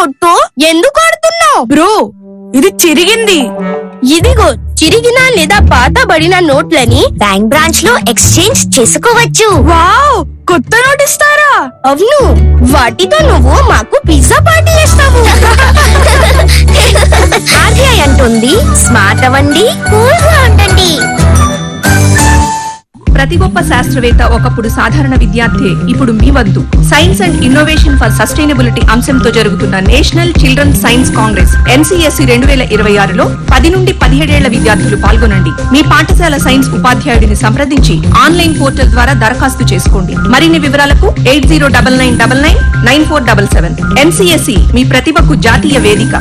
నోట్తో ఎందుకు ఆడుతున్నావు? బ్రో, ఇది చిరిగింది. ఇదిగో చిరిగిన లేదా పాతబడిన నోట్లని బ్యాంక్ బ్రాంచ్ లో ఎక్స్చేంజ్ చేసుకోవచ్చు. వావ్, కొత్త నోట్ ఇస్తారా? అవును, వాటితో నువ్వు మాకు పిజ్జా పార్టీ చేస్తావు. ఆర్బీఐ అంటుంది, స్మార్ట్ అవ్వండి, కూల్ గా ఉండండి. ప్రతి గొప్ప శాస్త్రవేత్త ఒకప్పుడు సాధారణ విద్యార్థి. ఇప్పుడు మీ వద్దు. Science and innovation for sustainability అంశంతో జరుగుతున్న national children science Congress NCSC 2026లో 10 నుండి 17 ఏళ్ల విద్యార్థులు పాల్గొనండి. మీ పాఠశాల సైన్స్ ఉపాధ్యాయుడిని సంప్రదించి ఆన్లైన్ పోర్టల్ ద్వారా దరఖాస్తు చేసుకోండి. మరిన్ని వివరాలకు 8099999477. NCSC మీ ప్రతిభకు జాతీయ వేదిక.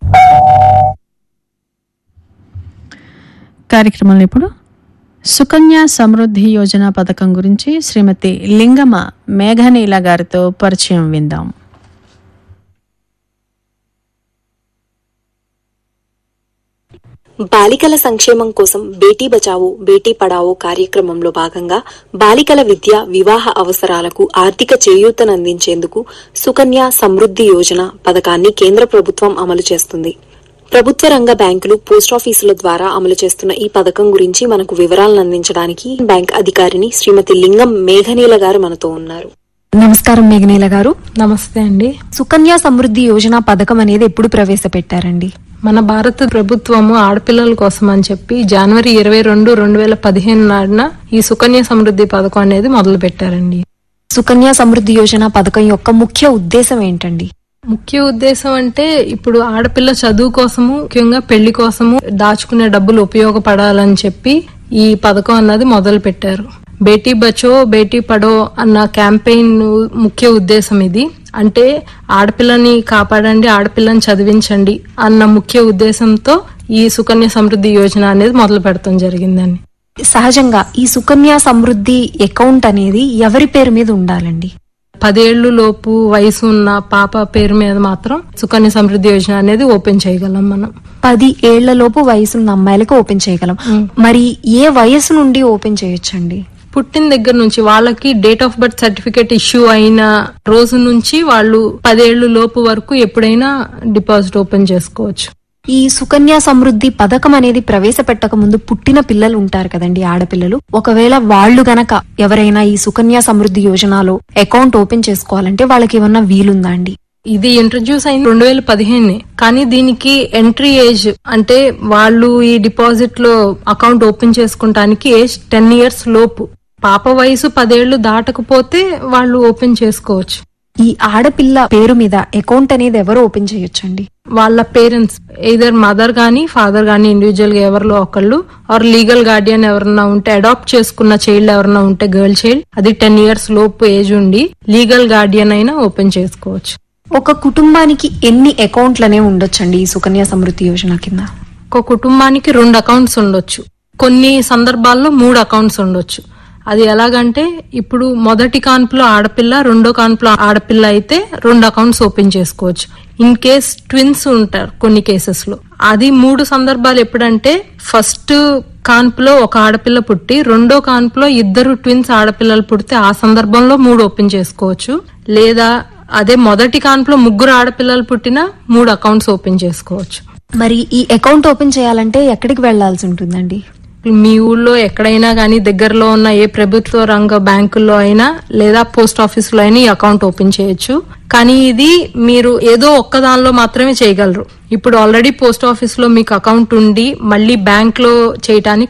కార్యక్రమంలో ఇప్పుడు సుకన్య సమృద్ధి యోజన పథకం గురించి శ్రీమతి లింగమ మేఘనీల గారితో పరిచయం విందాం. బాలికల సంక్షేమం కోసం బేటీ బచావో బేటీ పడావో కార్యక్రమంలో భాగంగా బాలికల విద్య, వివాహ అవసరాలకు ఆర్థిక చేయూతనందించేందుకు సుకన్య సమృద్ధి యోజన పథకాన్ని కేంద్ర ప్రభుత్వం అమలు చేస్తుంది. ప్రభుత్వ రంగ బ్యాంకులు, పోస్టాఫీసుల ద్వారా అమలు చేస్తున్న ఈ పథకం గురించి మనకు వివరాలను అందించడానికి బ్యాంక్ అధికారిని శ్రీమతి లింగం మేఘనీల గారు మనతో ఉన్నారు. నమస్కారం మేఘనీల గారు. నమస్తే అండి. సుకన్య సమృద్ధి యోజన పథకం అనేది ఎప్పుడు ప్రవేశపెట్టారండి? మన భారత ప్రభుత్వము ఆడపిల్లల కోసం అని చెప్పి జనవరి 22, 2015 నాడున ఈ సుకన్య సమృద్ధి పథకం అనేది మొదలు పెట్టారండి. సుకన్య సమృద్ధి యోజన పథకం యొక్క ముఖ్య ఉద్దేశం ఏంటండి? ముఖ్య ఉద్దేశం అంటే ఇప్పుడు ఆడపిల్ల చదువు కోసము, ముఖ్యంగా పెళ్లి కోసము దాచుకునే డబ్బులు ఉపయోగపడాలని చెప్పి ఈ పథకం అన్నది మొదలు పెట్టారు. బేటీ బచో బేటీ పడో అన్న క్యాంపెయిన్ ముఖ్య ఉద్దేశం ఇది. అంటే ఆడపిల్లని కాపాడండి, ఆడపిల్లని చదివించండి అన్న ముఖ్య ఉద్దేశంతో ఈ సుకన్య సమృద్ధి యోజన అనేది మొదలు పెడతాం జరిగిందండి. సహజంగా ఈ సుకన్య సమృద్ధి అకౌంట్ అనేది ఎవరి పేరు మీద ఉండాలండి? 10 ఏళ్లు లోపు వయసు ఉన్న పాప పేరు మీద మాత్రం సుకన్య సమృద్ధి యోజన అనేది ఓపెన్ చేయగలం మనం. 10 ఏళ్ల లోపు వయసున్న అమ్మాయిలకు ఓపెన్ చేయగలం. మరి ఏ వయసు నుండి ఓపెన్ చేయొచ్చండి? పుట్టిన దగ్గర నుంచి వాళ్ళకి date of birth certificate issue అయిన రోజు నుంచి వాళ్ళు 10 ఏళ్లు లోపు వరకు ఎప్పుడైనా డిపాజిట్ ఓపెన్ చేసుకోవచ్చు. ఈ సుకన్య సమృద్ధి పథకం అనేది ప్రవేశపెట్టక ముందు పుట్టిన పిల్లలు ఉంటారు కదండి, ఆడపిల్లలు. ఒకవేళ వాళ్ళు గనక ఎవరైనా ఈ సుకన్య సమృద్ధి యోజనలో అకౌంట్ ఓపెన్ చేసుకోవాలంటే వాళ్ళకి ఏమన్నా వీలుందా అండి? ఇది ఇంట్రడ్యూస్ అయిన 2015, కానీ దీనికి ఎంట్రీ ఏజ్ అంటే వాళ్ళు ఈ డిపాజిట్ లో అకౌంట్ ఓపెన్ చేసుకుంటానికి ఏజ్ 10 years లోపు. పాప వయసు 10 ఏళ్లు దాటకపోతే వాళ్ళు ఓపెన్ చేసుకోవచ్చు. ఈ ఆడపిల్ల పేరు మీద అకౌంట్ అనేది ఎవరు ఓపెన్ చేయొచ్చండి? వాళ్ళ పేరెంట్స్, ఎయిదర్ మదర్ గానీ ఫాదర్ గానీ ఇండివిజువల్ గా ఎవరిలో ఒకళ్ళు, ఆర్ లీగల్ గార్డియన్ ఎవరన్నా ఉంటే, అడాప్ట్ చేసుకున్న చైల్డ్ ఎవరన్నా ఉంటే గర్ల్ చైల్డ్, అది 10 years లోపు ఏజ్ ఉండి లీగల్ గార్డియన్ అయినా ఓపెన్ చేసుకోవచ్చు. ఒక కుటుంబానికి ఎన్ని అకౌంట్లనే ఉండొచ్చండి ఈ సుకన్య సమృద్ధి యోజన కింద? ఒక కుటుంబానికి 2 అకౌంట్స్ ఉండొచ్చు, కొన్ని సందర్భాల్లో 3 అకౌంట్స్ ఉండొచ్చు. అది ఎలాగంటే ఇప్పుడు మొదటి కాన్పులో ఆడపిల్ల, రెండో కాన్పులో ఆడపిల్ల అయితే 2 అకౌంట్స్ ఓపెన్ చేసుకోవచ్చు. ఇన్ కేస్ ట్విన్స్ ఉంటారు కొన్ని కేసెస్ లో. అది 3 సందర్భాలు ఎప్పుడంటే ఫస్ట్ కాన్పులో ఒక ఆడపిల్ల పుట్టి రెండో కాన్పులో 2 ట్విన్స్ ఆడపిల్లలు పుడితే ఆ సందర్భంలో 3 ఓపెన్ చేసుకోవచ్చు. లేదా అదే మొదటి కాన్పులో 3 ఆడపిల్లలు పుట్టినా 3 అకౌంట్స్ ఓపెన్ చేసుకోవచ్చు. మరి ఈ అకౌంట్ ఓపెన్ చేయాలంటే ఎక్కడికి వెళ్లాల్సి ఉంటుందండి? మీ ఊళ్ళో ఎక్కడైనా గానీ దగ్గరలో ఉన్న ఏ ప్రభుత్వ రంగ బ్యాంకుల్లో అయినా లేదా పోస్ట్ ఆఫీస్ లో అయినా ఈ అకౌంట్ ఓపెన్ చేయొచ్చు. కానీ ఇది మీరు ఏదో ఒక్క దానిలో మాత్రమే చేయగలరు. ఇప్పుడు ఆల్రెడీ పోస్ట్ ఆఫీస్ లో మీకు అకౌంట్ ఉండి మళ్ళీ బ్యాంక్ లో చేయటానికి